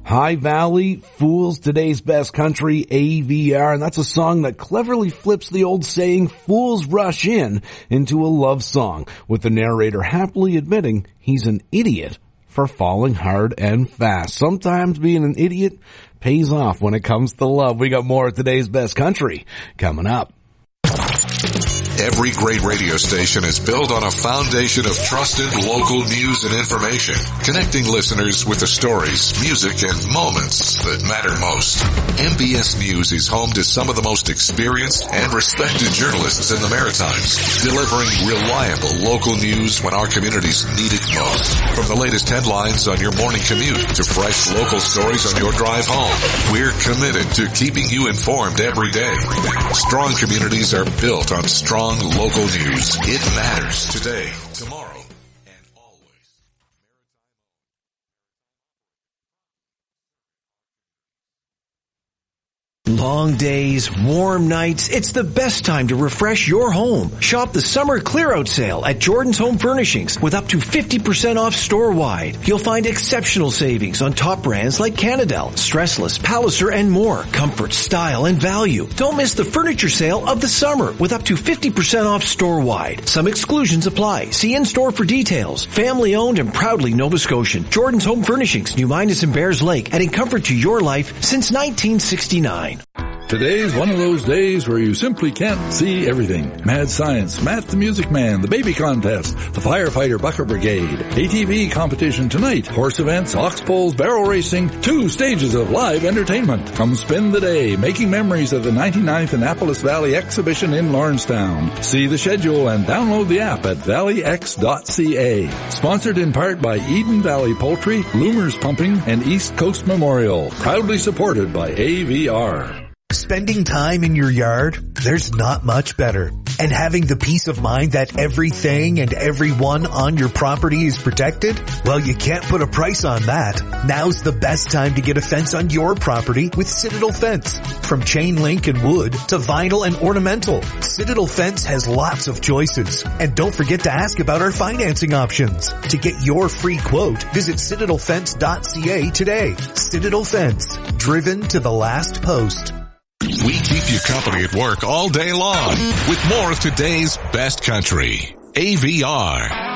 High Valley, Fools, Today's Best Country, AVR, and that's a song that cleverly flips the old saying, fools rush into a love song, with the narrator happily admitting he's an idiot for falling hard and fast. Sometimes being an idiot pays off when it comes to love. We got more of Today's Best Country coming up. Every great radio station is built on a foundation of trusted local news and information, connecting listeners with the stories, music, and moments that matter most. MBS News is home to some of the most experienced and respected journalists in the Maritimes, delivering reliable local news when our communities need it most. From the latest headlines on your morning commute to fresh local stories on your drive home, we're committed to keeping you informed every day. Strong communities are built on strong local news. It matters today, tomorrow, and always. Long days, warm nights, it's the best time to refresh your home. Shop the summer clear-out sale at Jordan's Home Furnishings with up to 50% off store-wide. You'll find exceptional savings on top brands like Canadel, Stressless, Palliser, and more. Comfort, style, and value. Don't miss the furniture sale of the summer with up to 50% off store-wide. Some exclusions apply. See in-store for details. Family-owned and proudly Nova Scotian. Jordan's Home Furnishings, New Minas and Bears Lake, adding comfort to your life since 1969. Today's one of those days where you simply can't see everything. Mad Science, Matt the Music Man, the Baby Contest, the Firefighter Bucket Brigade, ATV competition tonight, horse events, ox pulls, barrel racing, 2 stages of live entertainment. Come spend the day making memories of the 99th Annapolis Valley Exhibition in Lawrencetown. See the schedule and download the app at valleyx.ca. Sponsored in part by Eden Valley Poultry, Loomers Pumping, and East Coast Memorial. Proudly supported by AVR. Spending time in your yard, there's not much better. And having the peace of mind that everything and everyone on your property is protected? Well, you can't put a price on that. Now's the best time to get a fence on your property with Citadel Fence. From chain link and wood to vinyl and ornamental, Citadel Fence has lots of choices. And don't forget to ask about our financing options. To get your free quote, visit citadelfence.ca today. Citadel Fence, driven to the last post. We keep you company at work all day long with more of today's best country. AVR.